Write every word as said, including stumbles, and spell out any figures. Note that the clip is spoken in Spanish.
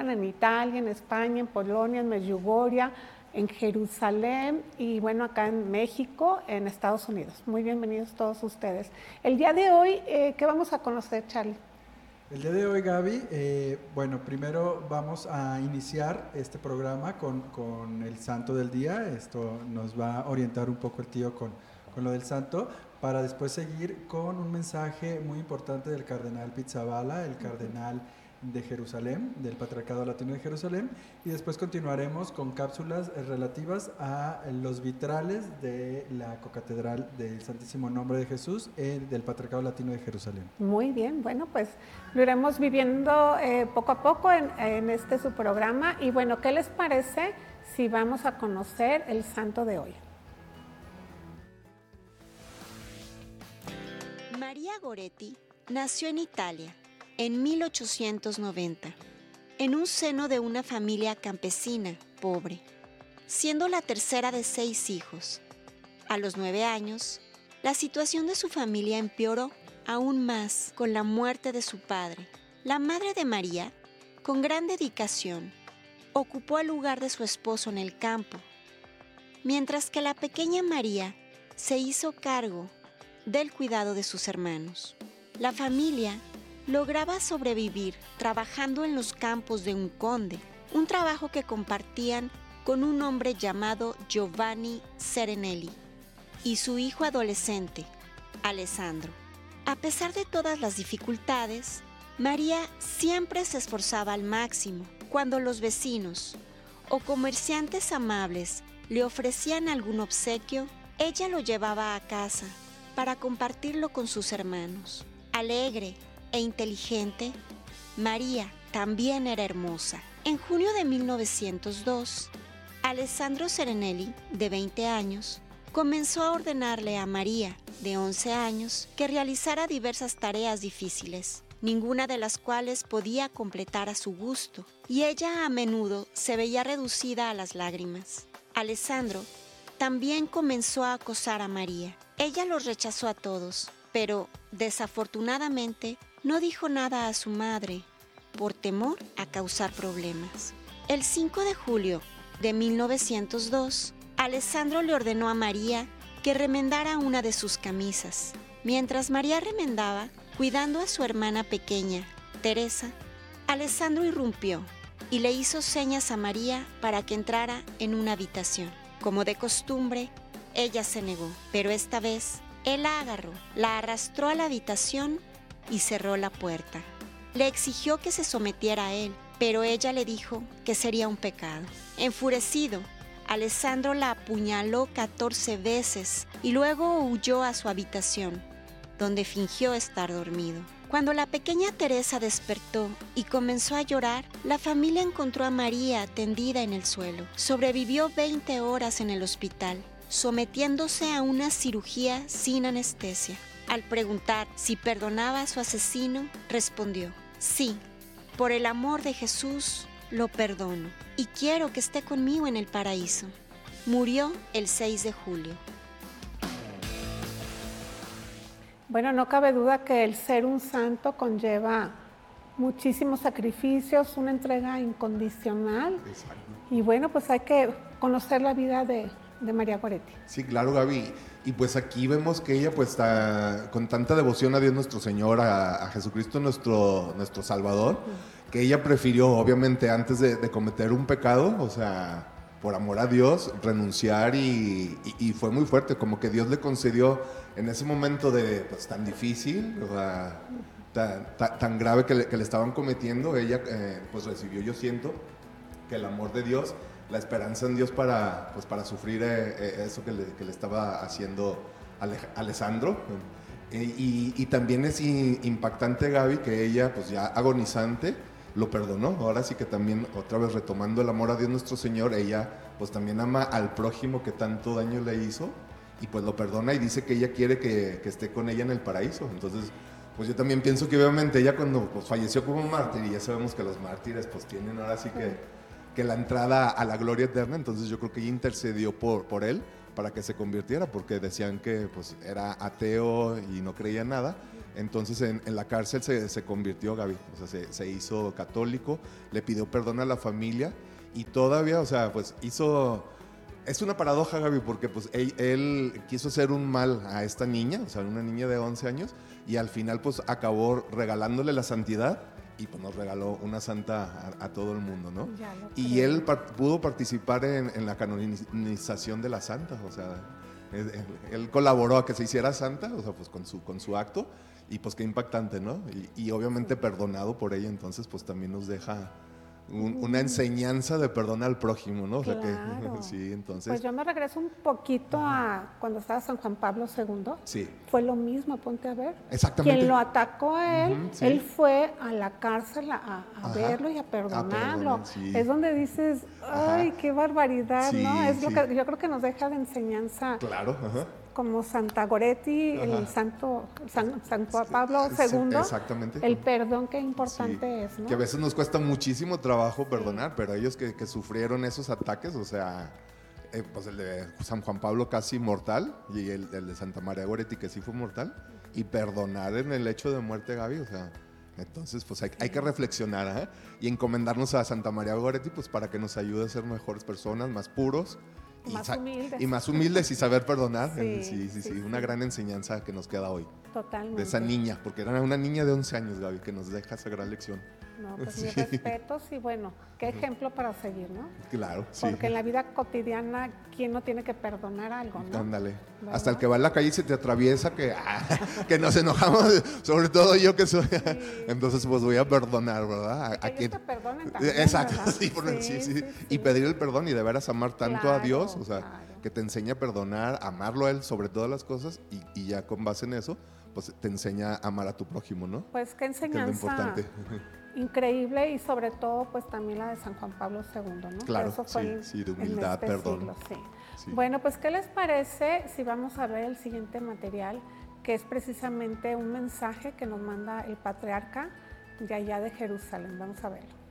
encuentran en Italia, en España, en Polonia, en Medjugorje, en Jerusalén y bueno, acá en México, en Estados Unidos. Muy bienvenidos todos ustedes. El día de hoy, eh, ¿qué vamos a conocer, Charlie? El día de hoy, Gaby, eh, bueno, primero vamos a iniciar este programa con, con el santo del día. Esto nos va a orientar un poco el tío con, con lo del santo, para después seguir con un mensaje muy importante del cardenal Pizzaballa, el cardenal de Jerusalén, del Patriarcado Latino de Jerusalén, y después continuaremos con cápsulas relativas a los vitrales de la Cocatedral del Santísimo Nombre de Jesús eh, del Patriarcado Latino de Jerusalén. Muy bien, bueno, pues lo iremos viviendo eh, poco a poco en, en este su programa. Y bueno, ¿qué les parece si vamos a conocer el santo de hoy? María Goretti nació en Italia en mil ochocientos noventa, en un seno de una familia campesina pobre, siendo la tercera de seis hijos. A los nueve años, la situación de su familia empeoró aún más con la muerte de su padre. La madre de María, con gran dedicación, ocupó el lugar de su esposo en el campo, mientras que la pequeña María se hizo cargo del cuidado de sus hermanos. La familia lograba sobrevivir trabajando en los campos de un conde, un trabajo que compartían con un hombre llamado Giovanni Serenelli y su hijo adolescente, Alessandro. A pesar de todas las dificultades, María siempre se esforzaba al máximo. Cuando los vecinos o comerciantes amables le ofrecían algún obsequio, ella lo llevaba a casa para compartirlo con sus hermanos. Alegre e inteligente, María también era hermosa. En junio de mil novecientos dos, Alessandro Serenelli, de veinte años, comenzó a ordenarle a María, de once años, que realizara diversas tareas difíciles, ninguna de las cuales podía completar a su gusto, y ella a menudo se veía reducida a las lágrimas. Alessandro también comenzó a acosar a María. Ella los rechazó a todos, pero desafortunadamente no dijo nada a su madre por temor a causar problemas. El cinco de julio de mil novecientos dos, Alessandro le ordenó a María que remendara una de sus camisas. Mientras María remendaba, cuidando a su hermana pequeña, Teresa, Alessandro irrumpió y le hizo señas a María para que entrara en una habitación. Como de costumbre, ella se negó, pero esta vez él la agarró, la arrastró a la habitación y cerró la puerta. Le exigió que se sometiera a él, pero ella le dijo que sería un pecado. Enfurecido, Alessandro la apuñaló catorce veces y luego huyó a su habitación, donde fingió estar dormido. Cuando la pequeña Teresa despertó y comenzó a llorar, la familia encontró a María tendida en el suelo. Sobrevivió veinte horas en el hospital, sometiéndose a una cirugía sin anestesia. Al preguntar si perdonaba a su asesino, respondió: sí, por el amor de Jesús lo perdono y quiero que esté conmigo en el paraíso. Murió el seis de julio. Bueno, no cabe duda que el ser un santo conlleva muchísimos sacrificios, una entrega incondicional. Exacto. Y bueno, pues hay que conocer la vida de, de María Goretti. Sí, claro, Gaby. Y pues aquí vemos que ella pues está con tanta devoción a Dios nuestro Señor, a, a Jesucristo nuestro, nuestro Salvador, uh-huh. que ella prefirió, obviamente, antes de, de cometer un pecado, o sea, por amor a Dios, renunciar y, y, y fue muy fuerte, como que Dios le concedió en ese momento de, pues, tan difícil, o sea, tan, tan, tan grave que le, que le estaban cometiendo, ella eh, pues recibió, yo siento, que el amor de Dios, la esperanza en Dios para, pues, para sufrir eh, eh, eso que le, que le estaba haciendo Ale, Alessandro. Eh, y, y también es impactante, Gaby, que ella, pues ya agonizante, lo perdonó. Ahora sí que también, otra vez retomando el amor a Dios nuestro Señor, ella pues también ama al prójimo que tanto daño le hizo y pues lo perdona y dice que ella quiere que, que esté con ella en el paraíso. Entonces, pues yo también pienso que obviamente ella cuando pues, falleció como mártir, y ya sabemos que los mártires pues tienen ahora sí que, que la entrada a la gloria eterna, entonces yo creo que ella intercedió por, por él para que se convirtiera, porque decían que pues era ateo y no creía nada. Entonces en, en la cárcel se, se convirtió Gaby, o sea, se, se hizo católico, le pidió perdón a la familia y todavía, o sea, pues hizo... Es una paradoja, Gaby, porque pues él, él quiso hacer un mal a esta niña, o sea, una niña de once años, y al final pues acabó regalándole la santidad y pues nos regaló una santa a, a todo el mundo, ¿no? Y creo. él par pudo participar en, en la canonización de la santa, o sea, él, él colaboró a que se hiciera santa, o sea, pues con su, con su acto, y pues qué impactante, ¿no? Y, y obviamente perdonado por ella, entonces pues también nos deja... Un, una enseñanza de perdón al prójimo, ¿no? O sea claro. que, sí, entonces... Pues yo me regreso un poquito a cuando estaba San Juan Pablo segundo. Sí. Fue lo mismo, ponte a ver. Exactamente. Quien lo atacó a él, uh-huh, sí. él fue a la cárcel a, a verlo y a perdonarlo. A perdonar, sí. Es donde dices, ay, ajá. qué barbaridad, sí, ¿no? Es sí. lo que yo creo que nos deja de enseñanza. Claro, ajá. Como Santa Goretti, ajá. el santo San, San Juan Pablo segundo, exactamente. El perdón, qué importante sí. es, ¿no? Que a veces nos cuesta muchísimo trabajo perdonar, sí. pero ellos que, que sufrieron esos ataques, o sea, eh, pues el de San Juan Pablo casi mortal y el, el de Santa María Goretti que sí fue mortal, y perdonar en el hecho de muerte, Gaby, o sea, entonces pues hay, hay que reflexionar ¿eh? y encomendarnos a Santa María Goretti pues para que nos ayude a ser mejores personas, más puros. Y más humildes. Y más humildes y saber perdonar. Sí, sí, sí, sí, sí, una sí. gran enseñanza que nos queda hoy. Totalmente. De esa niña, porque era una niña de once años, Gaby, que nos deja esa gran lección. No, pues sí. mis respetos y bueno, qué ejemplo para seguir, ¿no? Claro, sí. Porque en la vida cotidiana, ¿quién no tiene que perdonar algo, no? Ándale. ¿Verdad? Hasta el que va en la calle y se te atraviesa, que, ah, que nos enojamos, sobre todo yo que soy. Sí. Entonces, pues voy a perdonar, ¿verdad? A, a quien te perdonen también. Exacto, sí, por sí, sí, sí, sí, sí. Y pedir el perdón y de veras amar tanto claro, a Dios, o sea, claro. que te enseña a perdonar, amarlo a Él sobre todas las cosas y, y ya con base en eso, pues te enseña a amar a tu prójimo, ¿no? Pues qué enseñanza. Que es lo importante. Increíble y sobre todo pues también la de San Juan Pablo segundo, ¿no? Claro, eso fue sí, en, sí, de humildad, este perdón. Siglo, sí. Sí. Bueno, pues ¿qué les parece si vamos a ver el siguiente material, que es precisamente un mensaje que nos manda el patriarca de allá de Jerusalén? Vamos a verlo.